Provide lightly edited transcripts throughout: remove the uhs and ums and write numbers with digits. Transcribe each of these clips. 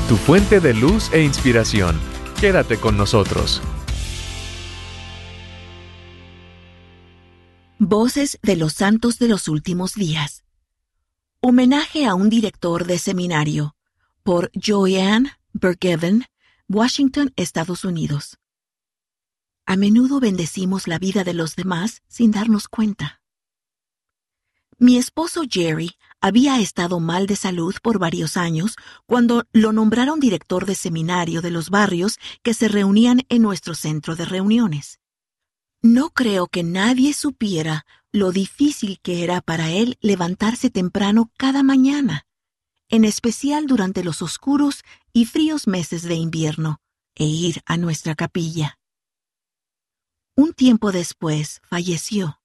tu fuente de luz e inspiración. Quédate con nosotros. Voces de los Santos de los Últimos Días. Homenaje a un director de seminario, por Joanne Bergevin, Washington, Estados Unidos. A menudo bendecimos la vida de los demás sin darnos cuenta. Mi esposo Jerry había estado mal de salud por varios años cuando lo nombraron director de seminario de los barrios que se reunían en nuestro centro de reuniones. No creo que nadie supiera lo difícil que era para él levantarse temprano cada mañana, en especial durante los oscuros y fríos meses de invierno, e ir a nuestra capilla. Un tiempo después falleció.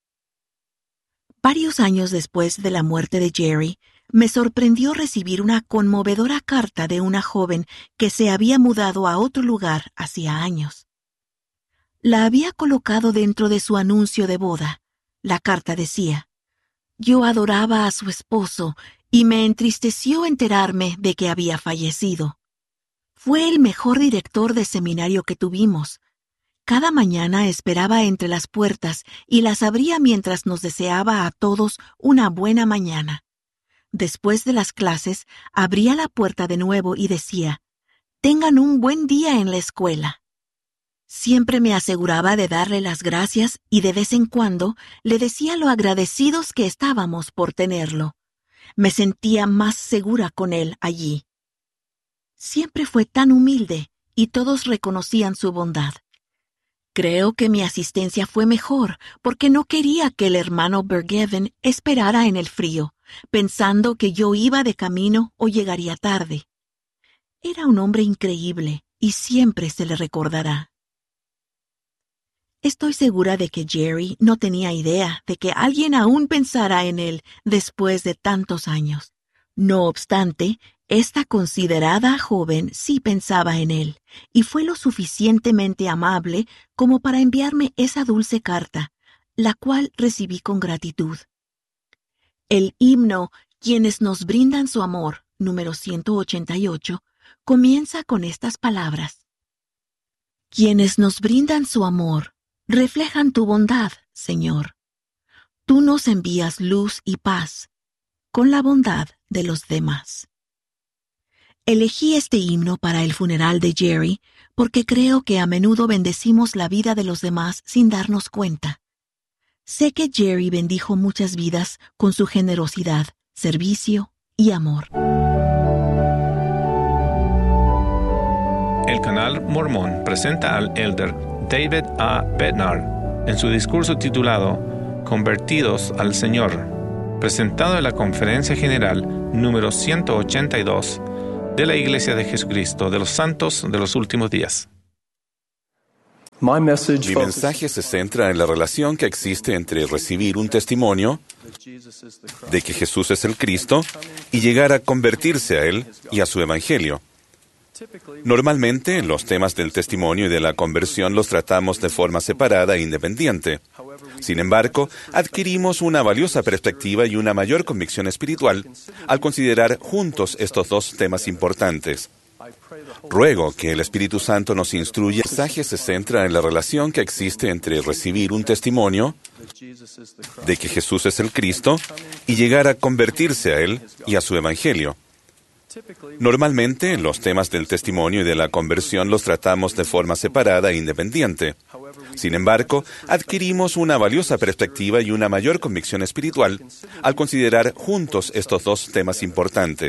Varios años después de la muerte de Jerry, me sorprendió recibir una conmovedora carta de una joven que se había mudado a otro lugar hacía años. La había colocado dentro de su anuncio de boda. La carta decía: «Yo adoraba a su esposo y me entristeció enterarme de que había fallecido. Fue el mejor director de seminario que tuvimos. Cada mañana esperaba entre las puertas y las abría mientras nos deseaba a todos una buena mañana. Después de las clases, abría la puerta de nuevo y decía: «Tengan un buen día en la escuela». Siempre me aseguraba de darle las gracias y de vez en cuando le decía lo agradecidos que estábamos por tenerlo. Me sentía más segura con él allí. Siempre fue tan humilde y todos reconocían su bondad. Creo que mi asistencia fue mejor porque no quería que el hermano Bergevin esperara en el frío, pensando que yo iba de camino o llegaría tarde. Era un hombre increíble y siempre se le recordará. Estoy segura de que Jerry no tenía idea de que alguien aún pensara en él después de tantos años. No obstante, esta considerada joven sí pensaba en él, y fue lo suficientemente amable como para enviarme esa dulce carta, la cual recibí con gratitud. El himno «Quienes nos brindan su amor», número 188, comienza con estas palabras: «Quienes nos brindan su amor reflejan tu bondad, Señor. Tú nos envías luz y paz con la bondad de los demás». Elegí este himno para el funeral de Jerry porque creo que a menudo bendecimos la vida de los demás sin darnos cuenta. Sé que Jerry bendijo muchas vidas con su generosidad, servicio y amor. El canal Mormón presenta al elder David A. Bednar en su discurso titulado Convertidos al Señor, presentado en la Conferencia General número 182 de la Iglesia de Jesucristo de los Santos de los Últimos Días. Mi mensaje se centra en la relación que existe entre recibir un testimonio de que Jesús es el Cristo y llegar a convertirse a Él y a su Evangelio. Normalmente, los temas del testimonio y de la conversión los tratamos de forma separada e independiente. Sin embargo, adquirimos una valiosa perspectiva y una mayor convicción espiritual al considerar juntos estos dos temas importantes. Ruego que el Espíritu Santo nos instruya. El mensaje se centra en la relación que existe entre recibir un testimonio de que Jesús es el Cristo y llegar a convertirse a Él y a su Evangelio. Normalmente, los temas del testimonio y de la conversión los tratamos de forma separada e independiente. Sin embargo, adquirimos una valiosa perspectiva y una mayor convicción espiritual al considerar juntos estos dos temas importantes.